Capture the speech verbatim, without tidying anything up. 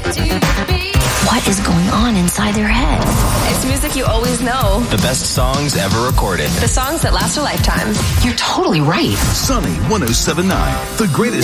What is going on inside their head? It's music you always know. The best songs ever recorded. The songs that last a lifetime. You're totally right. Sunny one oh seven point nine, the greatest.